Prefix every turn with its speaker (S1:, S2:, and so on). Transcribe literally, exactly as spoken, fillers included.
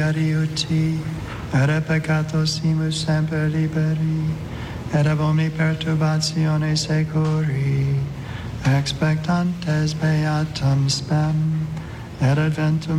S1: adiuti, et a peccatos simus semper liberi, et ab omni perturbatione securi, expectantes beatum spem, et adventum